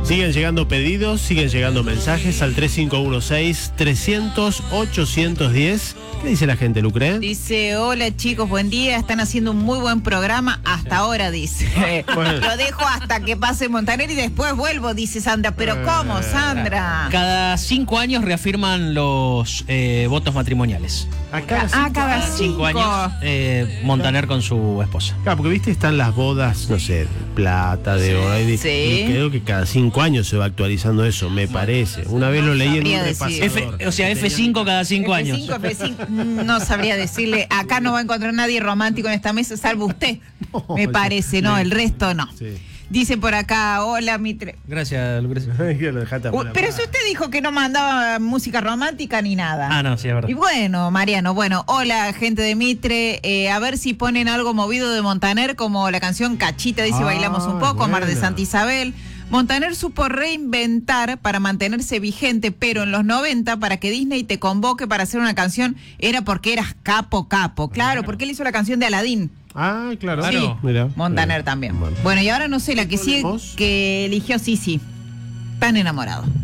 Siguen llegando pedidos, siguen llegando mensajes al 3516-300-810. ¿Qué dice la gente, Lucre? Dice, hola chicos, buen día, están haciendo un muy buen programa hasta ahora, dice. Bueno. Lo dejo hasta que pase Montaner y después vuelvo, dice Sandra. ¿Pero cómo, Sandra? Cada 5 años reafirman los votos matrimoniales. Cada 5 años, Montaner con su esposa. Claro, porque viste, están las bodas, no sé, de plata, de oro. Y creo que cada 5 años se va actualizando eso, me parece. Una vez lo leí en un repasador. F5 cada 5 años. F5, no sabría decirle. Acá no va a encontrar nadie romántico en esta mesa, salvo usted. Me parece, no, el resto no. Sí. Dice por acá, hola Mitre. Gracias, Lucrecia. Pero si usted dijo que no mandaba música romántica ni nada. Ah, no, sí, es verdad. Y bueno, Mariano, hola gente de Mitre, a ver si ponen algo movido de Montaner como la canción Cachita, dice Bailamos un poco, Mar de Santa Isabel. Montaner supo reinventar para mantenerse vigente, pero en los 90, para que Disney te convoque para hacer una canción, era porque eras capo. Claro, porque él hizo la canción de Aladín. Ah, claro. Sí, Mira. Montaner también. Bueno, y ahora no sé, la que sigue, que eligió Sisi. Tan enamorado.